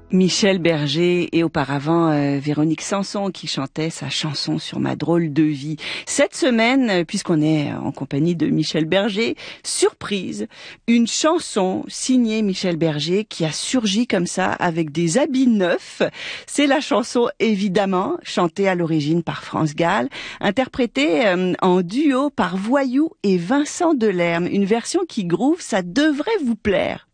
Michel Berger et auparavant Véronique Sanson qui chantait sa chanson sur ma drôle de vie. Cette semaine, puisqu'on est en compagnie de Michel Berger, surprise, une chanson signée Michel Berger qui a surgi comme ça avec des habits neufs. C'est la chanson évidemment chantée à l'origine par France Gall, interprétée en duo par Voyou et Vincent Delerme. Une version qui groove, ça devrait vous plaire.